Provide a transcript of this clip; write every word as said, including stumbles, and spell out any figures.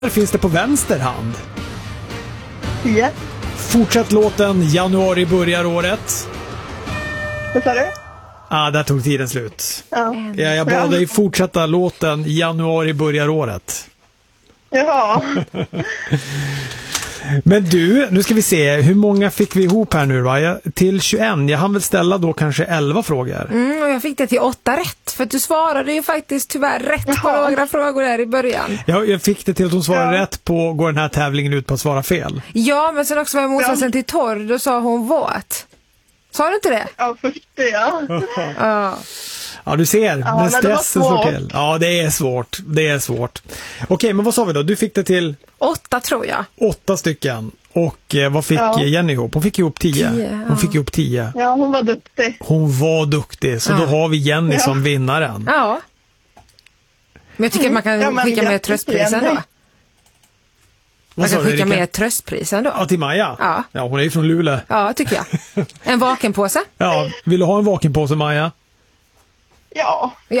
finns det på vänster hand? tio. Fortsätt låten Januari börjar året. Vad sa du? Ah, där tog tiden slut. Ja. Ja, jag bad dig fortsätta låten Januari börjar året. Jaha. Men du, nu ska vi se, hur många fick vi ihop här nu va? Jag, till tjugoett, jag hann väl ställa då kanske elva frågor. Mm, och jag fick det till åtta rätt, för att du svarade ju faktiskt tyvärr rätt på Jaha. några frågor där i början. Jag, jag fick det till att hon svarade Ja. rätt på, går den här tävlingen ut på att svara fel? Ja, men sen också var jag motsatsen Ja. till torr, då sa hon våt. Sa du inte det? Ja, först det, ja. Ja. Ja, du ser, Ja, när men det var stressen slår svårt. till. Ja, det är svårt, det är svårt. Okej, men vad sa vi då? Du fick det till Åtta tror jag. åtta stycken. Och eh, vad fick Ja. Jenny ihop? Hon fick ihop tio. Tio, Hon ja. fick ihop tio. Ja, hon var duktig. Hon var duktig, så Ja. då har vi Jenny Ja. som vinnaren. Ja. Men jag tycker att man kan Ja, men skicka med grattis, tröstprisen Jenny. då. Vad Man sa kan du, skicka Erika? med tröstprisen då. Ja, till Maja. Ja. Ja, hon är ju från Luleå. Ja, tycker jag. En vakenpåse. Ja, vill du ha en vakenpåse, Maja? Ja. Ja.